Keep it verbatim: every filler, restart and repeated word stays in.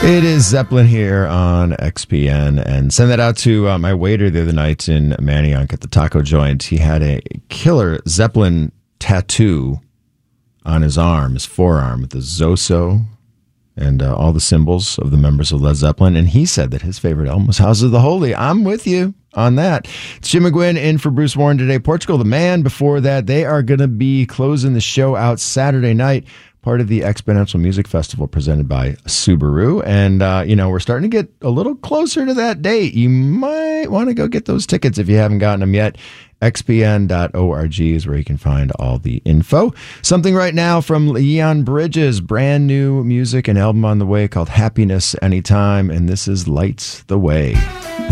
It is Zeppelin here on X P N, and send that out to uh, my waiter the other night in Manayunk at the taco joint. He had a killer Zeppelin tattoo on his arm, his forearm, with the Zoso and uh, all the symbols of the members of Led Zeppelin. And he said that his favorite album was House of the Holy. I'm with you on that. It's Jim McGuinn in for Bruce Warren today. Portugal the Man before that. They are going to be closing the show out Saturday night, part of the Exponential Music Festival presented by Subaru. And, uh, you know, we're starting to get a little closer to that date. You might want to go get those tickets if you haven't gotten them yet. X P N dot org is where you can find all the info. Something right now from Leon Bridges, brand new music, an album on the way called Happiness Anytime. And this is Lights the Way.